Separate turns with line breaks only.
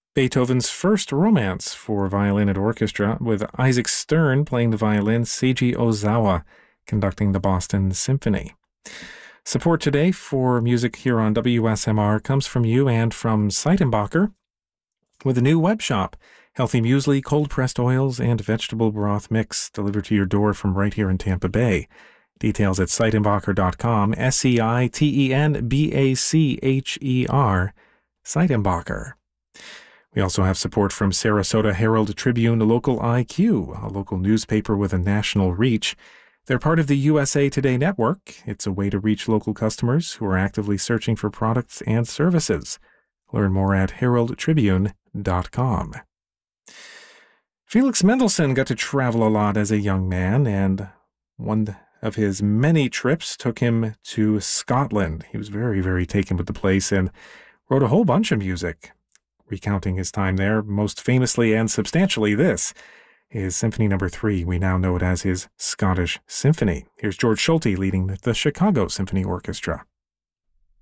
Beethoven's first romance for violin and orchestra, with Isaac Stern playing the violin, Seiji Ozawa conducting the Boston Symphony. Support today for music here on WSMR comes from you and from Seitenbacher with a new web shop. Healthy muesli, cold-pressed oils, and vegetable broth mix delivered to your door from right here in Tampa Bay. Details at Seitenbacher.com, Seitenbacher, Seitenbacher. We also have support from Sarasota Herald Tribune Local IQ, a local newspaper with a national reach. They're part of the USA Today network. It's a way to reach local customers who are actively searching for products and services. Learn more at heraldtribune.com. Felix Mendelssohn got to travel a lot as a young man, and one of his many trips took him to Scotland. He was very, very taken with the place and wrote a whole bunch of music, recounting his time there, most famously and substantially this, his Symphony No. 3. We now know it as his Scottish Symphony. Here's George Solti leading the Chicago Symphony Orchestra.